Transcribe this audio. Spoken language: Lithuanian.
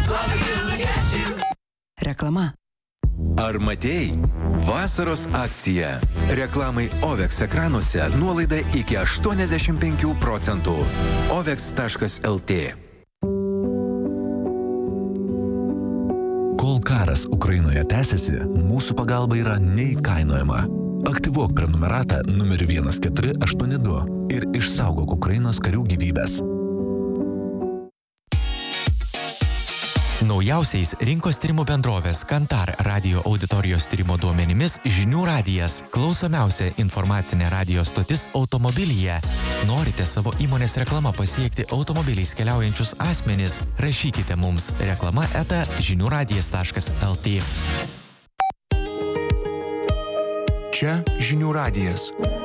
Reklama. Ar matėjai? Vasaros akcija. Reklamai OVEX ekranuose nuolaida iki 85%. OVEX.lt. Kol karas Ukrainoje tęsiasi, mūsų pagalba yra neįkainojama. Aktyvuok prenumeratą numeriu 1482 ir išsaugok Ukrainos karių gyvybės. Naujausiais rinkos tyrimų bendrovės Kantar radio auditorijos tyrimo duomenimis Žinių radijas – klausomiausia informacinė radio stotis automobilyje. Norite savo įmonės reklama pasiekti automobiliais keliaujančius asmenis? Rašykite mums reklama@žiniuradijas.lt. Čia Žinių radijas.